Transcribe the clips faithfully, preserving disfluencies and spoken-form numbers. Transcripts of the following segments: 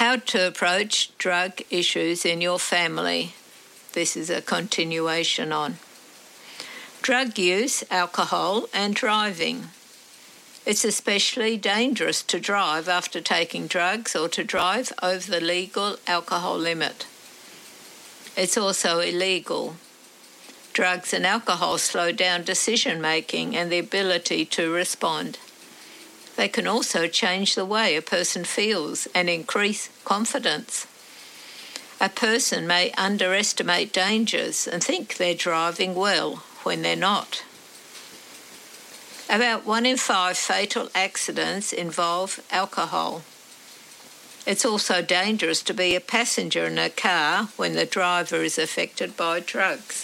How to approach drug issues in your family. This is a continuation on drug use, alcohol, and driving. It's especially dangerous to drive after taking drugs or to drive over the legal alcohol limit. It's also illegal. Drugs and alcohol slow down decision-making and the ability to respond. They can also change the way a person feels and increase confidence. A person may underestimate dangers and think they're driving well when they're not. About one in five fatal accidents involve alcohol. It's also dangerous to be a passenger in a car when the driver is affected by drugs.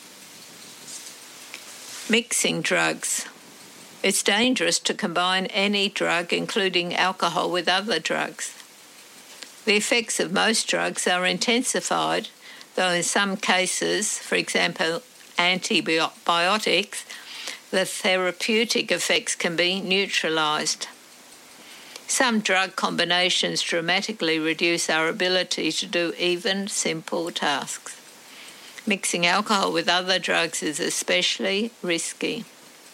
Mixing drugs. It's dangerous to combine any drug, including alcohol, with other drugs. The effects of most drugs are intensified, though in some cases, for example, antibiotics, the therapeutic effects can be neutralized. Some drug combinations dramatically reduce our ability to do even simple tasks. Mixing alcohol with other drugs is especially risky.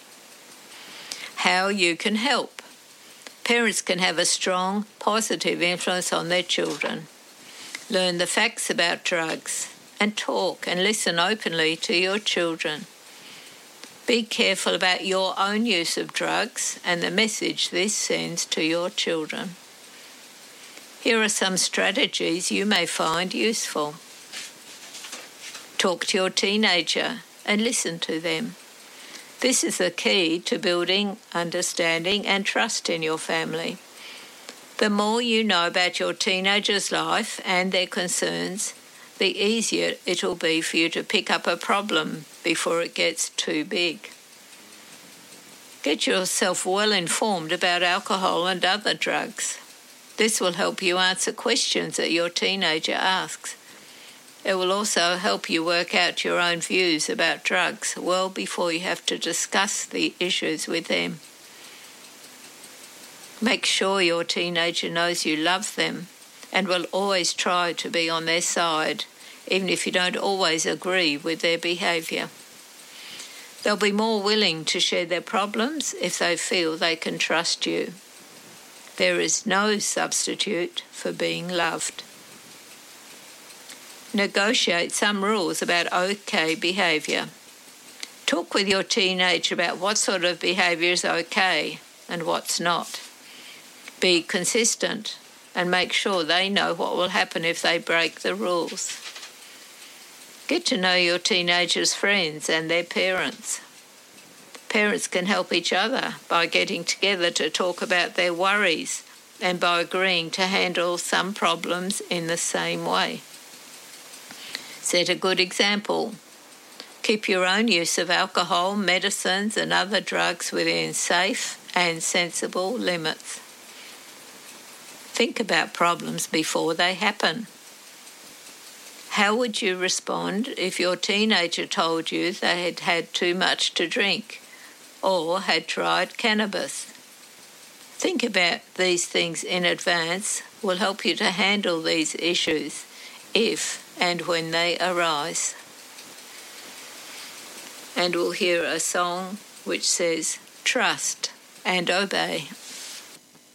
How you can help. Parents can have a strong, positive influence on their children. Learn the facts about drugs and talk and listen openly to your children. Be careful about your own use of drugs and the message this sends to your children. Here are some strategies you may find useful. Talk to your teenager and listen to them. This is the key to building understanding and trust in your family. The more you know about your teenager's life and their concerns, the easier it will be for you to pick up a problem before it gets too big. Get yourself well informed about alcohol and other drugs. This will help you answer questions that your teenager asks. It will also help you work out your own views about drugs well before you have to discuss the issues with them. Make sure your teenager knows you love them and will always try to be on their side, even if you don't always agree with their behaviour. They'll be more willing to share their problems if they feel they can trust you. There is no substitute for being loved. Negotiate some rules about okay behaviour. Talk with your teenager about what sort of behaviour is okay and what's not. Be consistent and make sure they know what will happen if they break the rules. Get to know your teenager's friends and their parents. Parents can help each other by getting together to talk about their worries and by agreeing to handle some problems in the same way. Set a good example. Keep your own use of alcohol, medicines and other drugs within safe and sensible limits. Think about problems before they happen. How would you respond if your teenager told you they had had too much to drink or had tried cannabis? Think about these things in advance will help you to handle these issues if and when they arise. And we'll hear a song which says, "Trust and obey."